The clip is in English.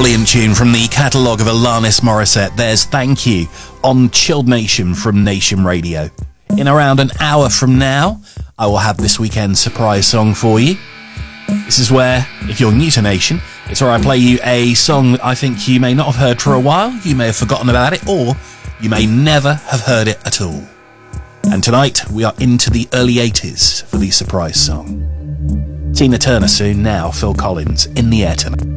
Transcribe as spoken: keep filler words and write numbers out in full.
Brilliant tune from the catalogue of Alanis Morissette. There's Thank You on Chilled Nation from Nation Radio. In around an hour from now, I will have this weekend's surprise song for you. This is where, if you're new to Nation, it's where I play you a song that I think you may not have heard for a while, you may have forgotten about it, or you may never have heard it at all. And tonight, we are into the early eighties for the surprise song. Tina Turner soon, now Phil Collins in the air tonight.